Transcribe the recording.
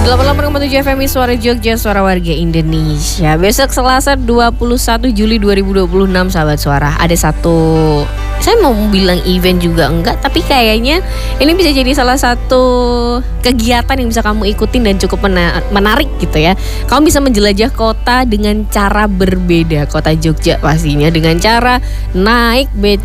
88,7 FM Suara Jogja, Suara Warga Indonesia. Besok Selasa 21 Juli 2026 sahabat suara. Ada satu, saya mau bilang event juga enggak, tapi kayaknya ini bisa jadi salah satu kegiatan yang bisa kamu ikutin dan cukup menarik gitu ya. Kamu bisa menjelajah kota dengan cara berbeda. Kota Jogja pastinya dengan cara naik